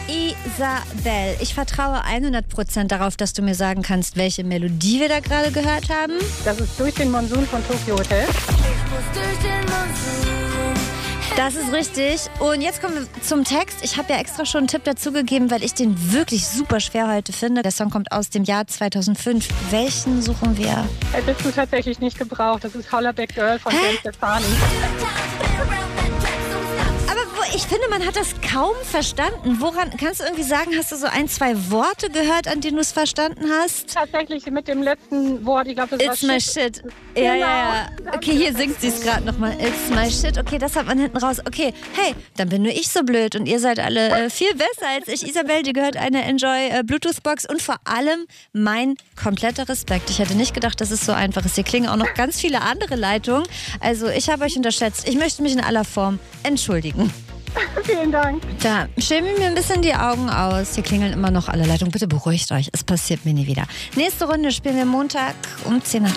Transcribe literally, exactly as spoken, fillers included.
Isabel, ich vertraue hundert Prozent darauf, dass du mir sagen kannst, welche Melodie wir da gerade gehört haben. Das ist Durch den Monsun von Tokyo Hotel. Ich muss durch den Monsun. Das ist richtig. Und jetzt kommen wir zum Text. Ich habe ja extra schon einen Tipp dazu gegeben, weil ich den wirklich super schwer heute finde. Der Song kommt aus dem Jahr zweitausendfünf. Welchen suchen wir? Hättest du tatsächlich nicht gebraucht. Das ist Hollaback Girl von Gwen Stefani. Aber wo, ich finde, man hat das kaum verstanden. Woran, kannst du irgendwie sagen, hast du so ein, zwei Worte gehört, an denen du es verstanden hast? Tatsächlich mit dem letzten Wort, ich glaube, das It's war my Shit. shit. Ja, Genau. ja, ja. Okay, hier singt sie es gerade nochmal. It's my shit. Okay, das hat man hinten raus. Okay, hey, dann bin nur ich so blöd und ihr seid alle äh, viel besser als ich. Isabel, dir gehört eine Enjoy äh, Bluetooth-Box und vor allem mein kompletter Respekt. Ich hätte nicht gedacht, dass es so einfach ist. Hier klingen auch noch ganz viele andere Leitungen. Also ich habe euch unterschätzt. Ich möchte mich in aller Form entschuldigen. Vielen Dank. Da schämen mir ein bisschen die Augen aus. Hier klingeln immer noch alle Leitungen. Bitte beruhigt euch. Es passiert mir nie wieder. Nächste Runde spielen wir Montag um zehn nach